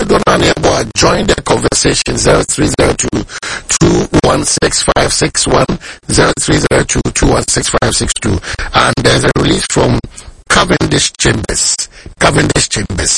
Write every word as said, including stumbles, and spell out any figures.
Donanebo, join the conversation. Zero three zero two two one six five six one zero three zero two two one six five six two. And there's a release from Cavendish Chambers. Cavendish Chambers.